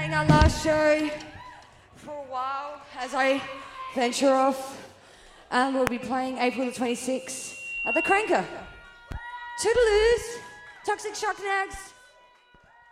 playing our last show for a while as I venture off. And we'll be playing April the 26th at the Cranker. Toodaloos, Toxic Shock Nags.